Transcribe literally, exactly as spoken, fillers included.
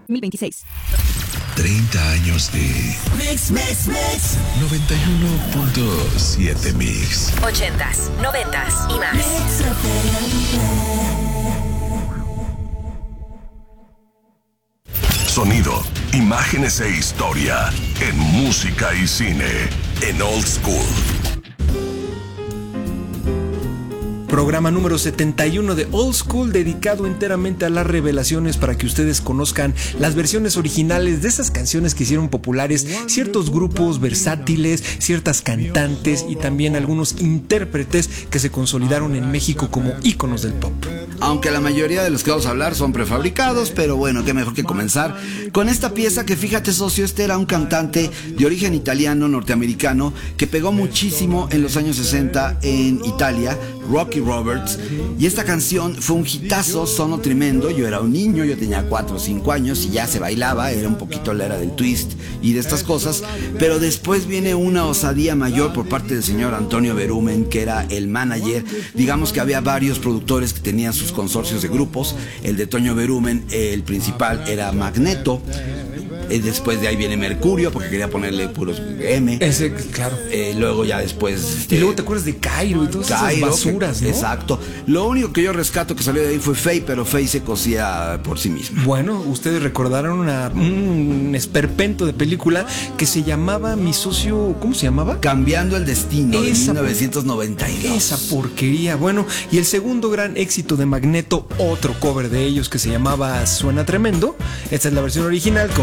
dos mil veintiséis. treinta años de Mix, Mix, Mix. noventa y uno punto siete Mix. Ochentas, noventas y más. Mix Sonido, imágenes e historia en música y cine en Old School. Programa número setenta y uno de Old School, dedicado enteramente a las revelaciones para que ustedes conozcan las versiones originales de esas canciones que hicieron populares ciertos grupos versátiles, ciertas cantantes y también algunos intérpretes que se consolidaron en México como íconos del pop. Aunque la mayoría de los que vamos a hablar son prefabricados, pero bueno, qué mejor que comenzar con esta pieza que, fíjate, socio, este era un cantante de origen italiano, norteamericano, que pegó muchísimo en los años sesenta en Italia, Rocky Roberts, y esta canción fue un hitazo, sonó tremendo. Yo era un niño, yo tenía cuatro o cinco años y ya se bailaba, era un poquito la era del twist y de estas cosas, pero después viene una osadía mayor por parte del señor Antonio Berumen, que era el manager. Digamos que había varios productores que tenían sus consorcios de grupos. El de Toño Berumen, el principal era Magneto. Después de ahí viene Mercurio, porque quería ponerle puros M. Ese, claro. Eh, luego ya después... Este, y luego te acuerdas de Cairo y todas Cairo, esas basuras, que, ¿no? Exacto. Lo único que yo rescato que salió de ahí fue Faye, pero Faye se cosía por sí misma. Bueno, ustedes recordaron una, un esperpento de película que se llamaba Mi Socio... ¿Cómo se llamaba? Cambiando el Destino, esa, de mil novecientos noventa y dos. Esa porquería. Bueno, y el segundo gran éxito de Magneto, otro cover de ellos que se llamaba Suena Tremendo. Esta es la versión original con